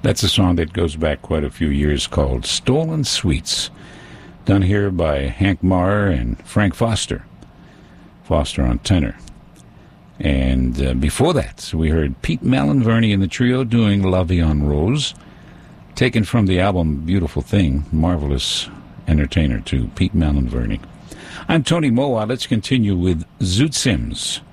That's a song that goes back quite a few years called Stolen Sweets, done here by Hank Marr and Frank Foster. Foster on tenor. And before that, we heard Pete Malin-Verney and the trio doing La Vie en Rose, taken from the album Beautiful Thing, marvelous entertainer to Pete Malin-Verney. I'm Tony Moa. Let's continue with Zoot Sims.